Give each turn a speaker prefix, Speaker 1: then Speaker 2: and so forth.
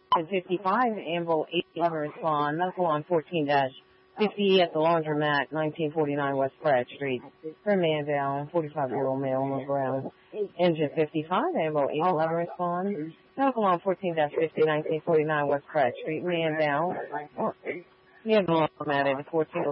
Speaker 1: 55, Amble 811 respond. Medical on 14-50 at the laundromat, 1949 West Pratt Street. For a man down, 45-year-old male on the ground. Engine 55, Amble 811 respond. Medical on 14-50, 1949 West Pratt Street. Man down. Near the laundromat at 14.